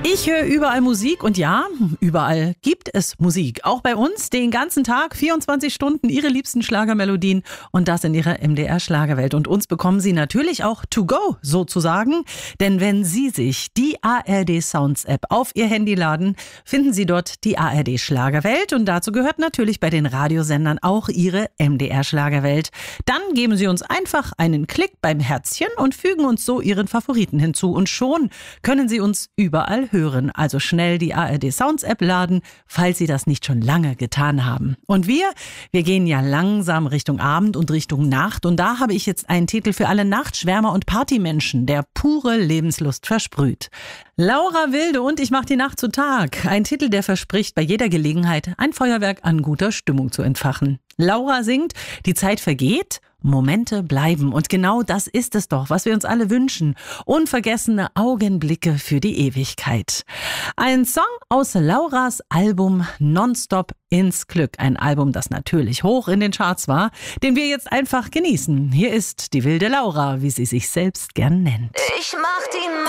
Ich höre überall Musik und ja, überall gibt es Musik. Auch bei uns den ganzen Tag, 24 Stunden, Ihre liebsten Schlagermelodien und das in Ihrer MDR-Schlagerwelt. Und uns bekommen Sie natürlich auch to go sozusagen, denn wenn Sie sich die ARD Sounds App auf Ihr Handy laden, finden Sie dort die ARD Schlagerwelt und dazu gehört natürlich bei den Radiosendern auch Ihre MDR Schlagerwelt. Dann geben Sie uns einfach einen Klick beim Herzchen und fügen uns so Ihren Favoriten hinzu und schon können Sie uns überall hören. Also schnell die ARD Sounds App laden, falls Sie das nicht schon lange getan haben. Und wir gehen ja langsam Richtung Abend und Richtung Nacht. Und da habe ich jetzt einen Titel für alle Nachtschwärmer und Partymenschen, der pure Lebenslust versprüht. Laura Wilde und Ich mach die Nacht zu Tag. Ein Titel, der verspricht, bei jeder Gelegenheit ein Feuerwerk an guter Stimmung zu entfachen. Laura singt, die Zeit vergeht, Momente bleiben. Und genau das ist es doch, was wir uns alle wünschen. Unvergessene Augenblicke für die Ewigkeit. Ein Song aus Lauras Album Nonstop ins Glück. Ein Album, das natürlich hoch in den Charts war, den wir jetzt einfach genießen. Hier ist die wilde Laura, wie sie sich selbst gern nennt. Ich mach die